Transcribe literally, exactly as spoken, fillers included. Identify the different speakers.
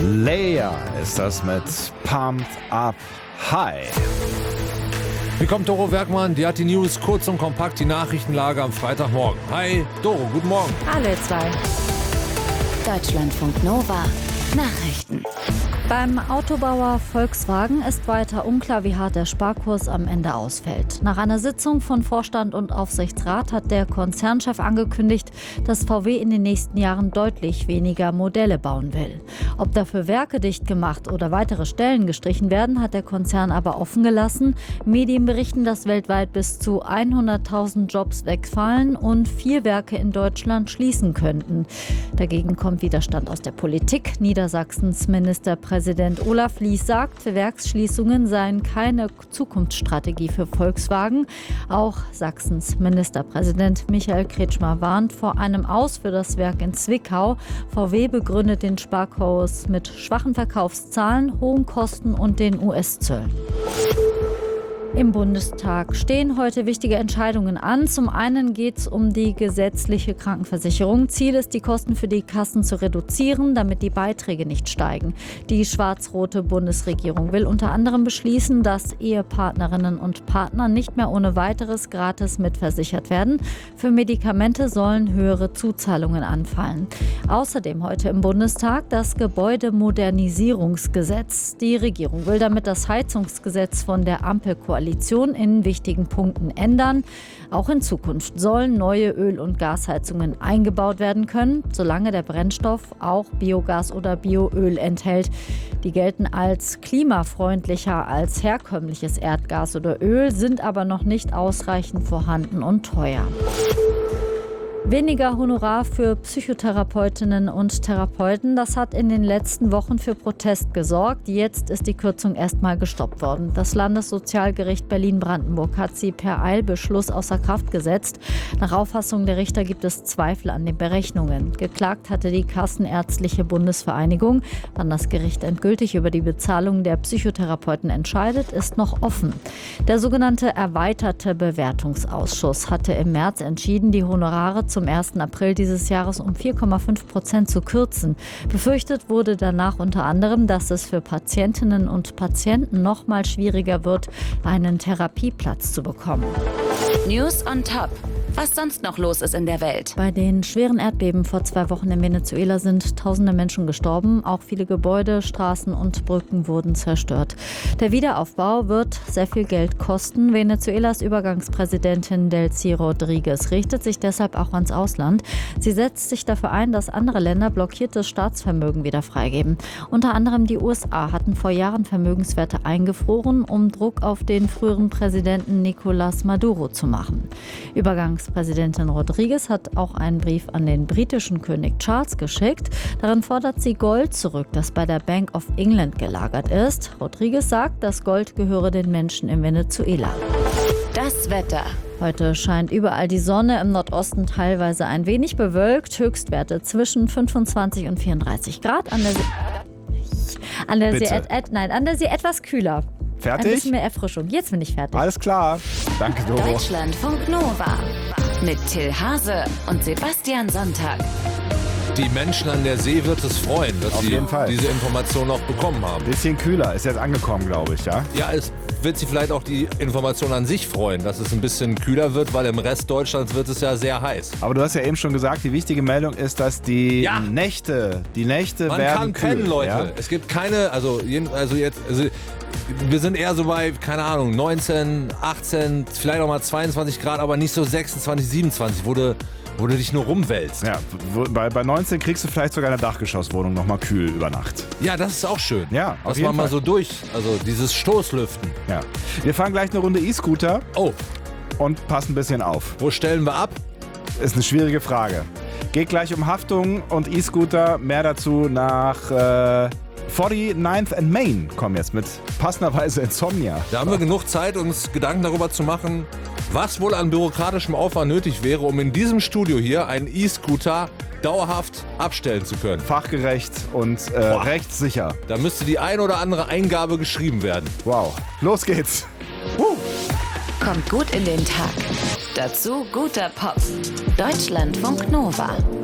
Speaker 1: Leia ist das mit Pumped Up High.
Speaker 2: Hier kommt Doro Werkmann, die hat die News kurz und kompakt, die Nachrichtenlage am Freitagmorgen. Hi, Doro, guten Morgen.
Speaker 3: Hallo ihr zwei.
Speaker 4: Deutschlandfunk Nova Nachrichten.
Speaker 3: Beim Autobauer Volkswagen ist weiter unklar, wie hart der Sparkurs am Ende ausfällt. Nach einer Sitzung von Vorstand und Aufsichtsrat hat der Konzernchef angekündigt, dass V W in den nächsten Jahren deutlich weniger Modelle bauen will. Ob dafür Werke dicht gemacht oder weitere Stellen gestrichen werden, hat der Konzern aber offen gelassen. Medien berichten, dass weltweit bis zu hunderttausend Jobs wegfallen und vier Werke in Deutschland schließen könnten. Dagegen kommt Widerstand aus der Politik. Niedersachsens Ministerpräsident Präsident Olaf Lies sagt, Werksschließungen seien keine Zukunftsstrategie für Volkswagen. Auch Sachsens Ministerpräsident Michael Kretschmer warnt vor einem Aus für das Werk in Zwickau. V W begründet den Sparkurs mit schwachen Verkaufszahlen, hohen Kosten und den U S-Zöllen. Im Bundestag stehen heute wichtige Entscheidungen an. Zum einen geht es um die gesetzliche Krankenversicherung. Ziel ist, die Kosten für die Kassen zu reduzieren, damit die Beiträge nicht steigen. Die schwarz-rote Bundesregierung will unter anderem beschließen, dass Ehepartnerinnen und Partner nicht mehr ohne weiteres gratis mitversichert werden. Für Medikamente sollen höhere Zuzahlungen anfallen. Außerdem heute im Bundestag das Gebäudemodernisierungsgesetz. Die Regierung will damit das Heizungsgesetz von der Ampelkoalition in wichtigen Punkten ändern. Auch in Zukunft sollen neue Öl- und Gasheizungen eingebaut werden können, solange der Brennstoff auch Biogas oder Bioöl enthält. Die gelten als klimafreundlicher als herkömmliches Erdgas oder Öl, sind aber noch nicht ausreichend vorhanden und teuer. Weniger Honorar für Psychotherapeutinnen und Therapeuten, das hat in den letzten Wochen für Protest gesorgt. Jetzt ist die Kürzung erstmal gestoppt worden. Das Landessozialgericht Berlin-Brandenburg hat sie per Eilbeschluss außer Kraft gesetzt. Nach Auffassung der Richter gibt es Zweifel an den Berechnungen. Geklagt hatte die Kassenärztliche Bundesvereinigung. Wann das Gericht endgültig über die Bezahlung der Psychotherapeuten entscheidet, ist noch offen. Der sogenannte erweiterte Bewertungsausschuss hatte im März entschieden, die Honorare zu zum ersten April dieses Jahres um vier Komma fünf Prozent zu kürzen. Befürchtet wurde danach unter anderem, dass es für Patientinnen und Patienten noch mal schwieriger wird, einen Therapieplatz zu bekommen.
Speaker 4: News on Top. Was sonst noch los ist in der Welt.
Speaker 3: Bei den schweren Erdbeben vor zwei Wochen in Venezuela sind tausende Menschen gestorben. Auch viele Gebäude, Straßen und Brücken wurden zerstört. Der Wiederaufbau wird sehr viel Geld kosten. Venezuelas Übergangspräsidentin Delcy Rodriguez richtet sich deshalb auch ans Ausland. Sie setzt sich dafür ein, dass andere Länder blockiertes Staatsvermögen wieder freigeben. Unter anderem die U S A hatten vor Jahren Vermögenswerte eingefroren, um Druck auf den früheren Präsidenten Nicolás Maduro zu machen. Übergangs Präsidentin Rodriguez hat auch einen Brief an den britischen König Charles geschickt. Darin fordert sie Gold zurück, das bei der Bank of England gelagert ist. Rodriguez sagt, das Gold gehöre den Menschen in Venezuela.
Speaker 4: Das Wetter.
Speaker 3: Heute scheint überall die Sonne, im Nordosten teilweise ein wenig bewölkt. Höchstwerte zwischen fünfundzwanzig und vierunddreißig Grad. An der See, an der See, et, et, nein, an der See etwas kühler.
Speaker 1: Fertig?
Speaker 3: Ein bisschen mehr Erfrischung. Jetzt bin ich fertig.
Speaker 1: Alles klar. Danke, Doro.
Speaker 4: Deutschlandfunk Nova mit Till Hase und Sebastian Sonntag.
Speaker 2: Die Menschen an der See wird es freuen, dass
Speaker 1: Auf
Speaker 2: sie
Speaker 1: jeden Fall.
Speaker 2: diese Information noch bekommen haben.
Speaker 1: Bisschen kühler, ist jetzt angekommen, glaube ich, ja?
Speaker 2: Ja, es wird sie vielleicht auch die Information an sich freuen, dass es ein bisschen kühler wird, weil im Rest Deutschlands wird es ja sehr heiß.
Speaker 1: Aber du hast ja eben schon gesagt, die wichtige Meldung ist, dass die
Speaker 2: Ja.
Speaker 1: Nächte, die Nächte
Speaker 2: Man
Speaker 1: werden
Speaker 2: kann
Speaker 1: kühl,
Speaker 2: pennen, Leute.
Speaker 1: Ja?
Speaker 2: Es gibt keine, also, jeden- also jetzt, also wir sind eher so bei, keine Ahnung, neunzehn, achtzehn, vielleicht auch mal zweiundzwanzig Grad, aber nicht so sechsundzwanzig, siebenundzwanzig, wo du, wo du dich nur rumwälzt.
Speaker 1: Ja, wo- bei, bei neunzehn kriegst du vielleicht sogar eine Dachgeschosswohnung nochmal kühl über Nacht.
Speaker 2: Ja, das ist auch schön.
Speaker 1: Ja, auf
Speaker 2: Dass
Speaker 1: jeden
Speaker 2: man mal
Speaker 1: Fall.
Speaker 2: so durch, also dieses Stoßlüften.
Speaker 1: Ja. Wir fahren gleich eine Runde E-Scooter
Speaker 2: Oh,
Speaker 1: und passen ein bisschen auf.
Speaker 2: wo stellen wir ab?
Speaker 1: Ist eine schwierige Frage. Geht gleich um Haftung und E-Scooter. Mehr dazu nach äh, forty-ninth and Main. Kommen jetzt mit passenderweise Insomnia.
Speaker 2: Da haben wir genug Zeit, uns Gedanken darüber zu machen, was wohl an bürokratischem Aufwand nötig wäre, um in diesem Studio hier einen E-Scooter dauerhaft abstellen zu können.
Speaker 1: Fachgerecht und äh, rechtssicher.
Speaker 2: Da müsste die ein oder andere Eingabe geschrieben werden.
Speaker 1: Wow. Los geht's. Woo.
Speaker 4: Kommt gut in den Tag. Dazu guter Pop. Deutschlandfunk Nova.